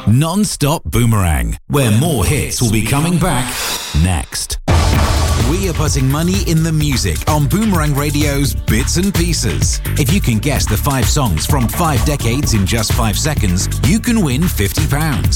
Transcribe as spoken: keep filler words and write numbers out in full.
Non-stop Boomerang, where more hits will be coming back next. We are putting money in the music on Boomerang Radio's Bits and Pieces. If you can guess the five songs from five decades in just five seconds, you can win fifty pounds.